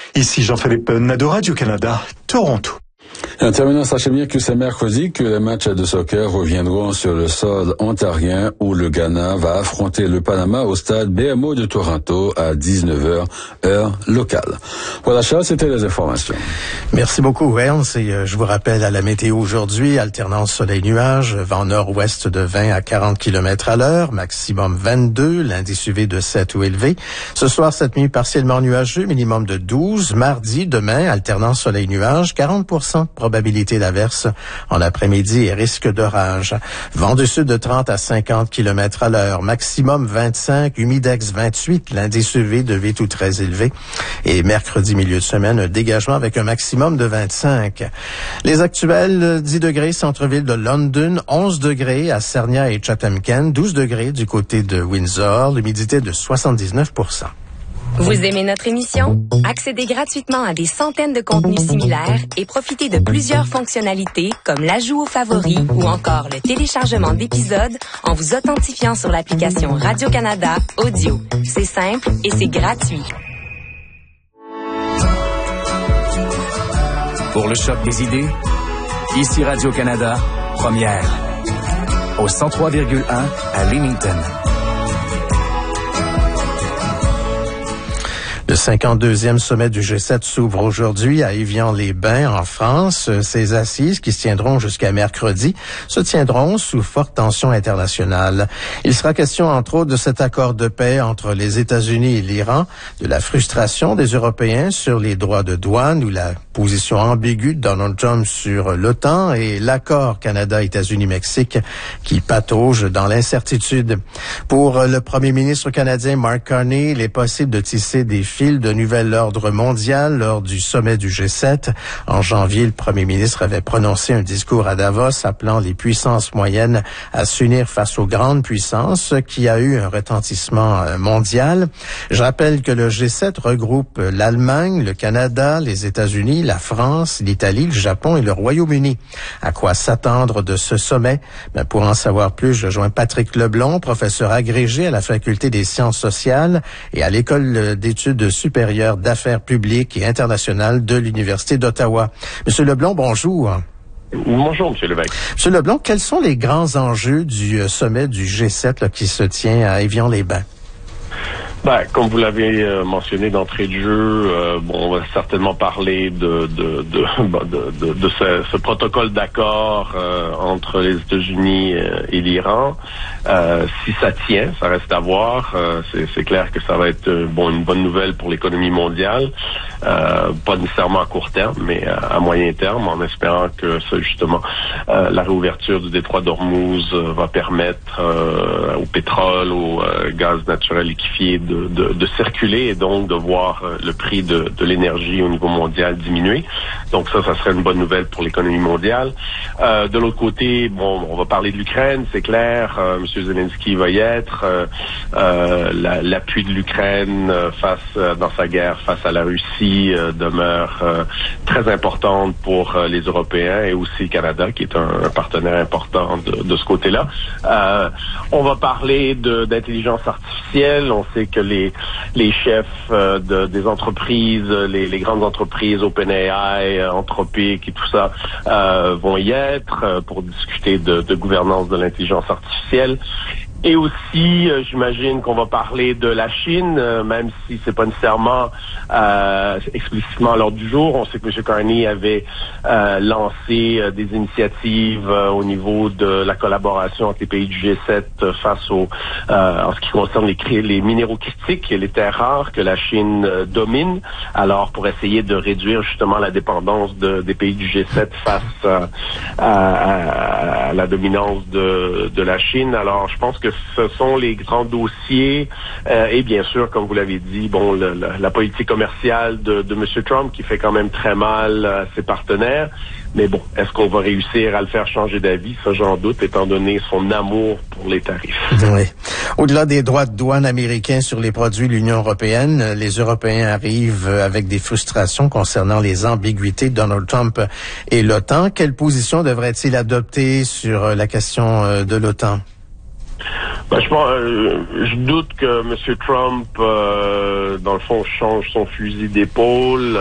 Ici Jean-Philippe Nadeau, Radio-Canada, Toronto. En terminant, sachez bien que c'est mercredi que les matchs de soccer reviendront sur le sol ontarien où le Ghana va affronter le Panama au stade BMO de Toronto à 19h, heure locale. Voilà, Charles, c'était les informations. Merci beaucoup, Ernst. Et je vous rappelle à la météo aujourd'hui, alternance soleil-nuage, vent nord-ouest de 20 à 40 km à l'heure, maximum 22, l'indice UV de 7 ou élevé. Ce soir, cette nuit, partiellement nuageux, minimum de 12. Mardi, demain, alternance soleil-nuage, 40% probabilité d'averse en après-midi et risque d'orage. Vent du sud de 30 à 50 km à l'heure, maximum 25, humidex 28, l'indice UV de 8 ou très élevé. Et mercredi, milieu de semaine, un dégagement avec un maximum de 25. Les actuels, 10 degrés centre-ville de London, 11 degrés à Sarnia et Chatham-Kent, 12 degrés du côté de Windsor, l'humidité de 79%. Vous aimez notre émission? Accédez gratuitement à des centaines de contenus similaires et profitez de plusieurs fonctionnalités comme l'ajout aux favoris ou encore le téléchargement d'épisodes en vous authentifiant sur l'application Radio-Canada Audio. C'est simple et c'est gratuit. Pour le choc des idées, ici Radio-Canada, première. Au 103,1 à Leamington. Le 52e sommet du G7 s'ouvre aujourd'hui à Évian-les-Bains, en France. Ces assises, qui se tiendront jusqu'à mercredi, se tiendront sous forte tension internationale. Il sera question, entre autres, de cet accord de paix entre les États-Unis et l'Iran, de la frustration des Européens sur les droits de douane ou la position ambiguë de Donald Trump sur l'OTAN et l'accord Canada-États-Unis-Mexique qui patauge dans l'incertitude. Pour le premier ministre canadien Mark Carney, il est possible de tisser des fils de nouvel ordre mondial lors du sommet du G7. En janvier, le premier ministre avait prononcé un discours à Davos appelant les puissances moyennes à s'unir face aux grandes puissances, qui a eu un retentissement mondial. Je rappelle que le G7 regroupe l'Allemagne, le Canada, les États-Unis, la France, l'Italie, le Japon et le Royaume-Uni. À quoi s'attendre de ce sommet? Pour en savoir plus, je joins Patrick Leblond, professeur agrégé à la Faculté des sciences sociales et à l'École d'études supérieures d'affaires publiques et internationales de l'Université d'Ottawa. Monsieur Leblond, bonjour. Bonjour, Monsieur Lévesque. Monsieur Leblond, quels sont les grands enjeux du sommet du G7 qui se tient à Évian-les-Bains? Comme vous l'avez mentionné d'entrée de jeu, on va certainement parler de ce protocole d'accord entre les États-Unis et l'Iran. Si ça tient, ça reste à voir. C'est clair que ça va être une bonne nouvelle pour l'économie mondiale, pas nécessairement à court terme, mais à moyen terme, en espérant que ça, justement, la réouverture du détroit d'Ormuz va permettre au pétrole, au gaz naturel liquéfié de circuler et donc de voir le prix de l'énergie au niveau mondial diminuer. Donc ça serait une bonne nouvelle pour l'économie mondiale. De l'autre côté, on va parler de l'Ukraine, c'est clair. M. Zelensky va y être. L'appui de l'Ukraine dans sa guerre face à la Russie demeure très importante pour les Européens et aussi le Canada, qui est un partenaire important de ce côté-là. On va parler d'intelligence artificielle. On sait que les chefs des entreprises, les grandes entreprises, OpenAI, Anthropic et tout ça, vont y être pour discuter de gouvernance de l'intelligence artificielle. Et aussi, j'imagine qu'on va parler de la Chine, même si c'est pas nécessairement explicitement à l'ordre du jour. On sait que M. Carney avait lancé des initiatives au niveau de la collaboration entre les pays du G7 face en ce qui concerne les minéraux critiques et les terres rares que la Chine domine. Alors, pour essayer de réduire justement la dépendance des pays du G7 face à la dominance de la Chine. Alors, je pense que ce sont les grands dossiers et bien sûr, comme vous l'avez dit, la politique commerciale de M. Trump qui fait quand même très mal à ses partenaires. Mais est-ce qu'on va réussir à le faire changer d'avis? Ça, j'en doute, étant donné son amour pour les tarifs. Oui. Au-delà des droits de douane américains sur les produits de l'Union européenne, les Européens arrivent avec des frustrations concernant les ambiguïtés de Donald Trump et l'OTAN. Quelle position devrait-il adopter sur la question de l'OTAN? Je doute que M. Trump, dans le fond, change son fusil d'épaule.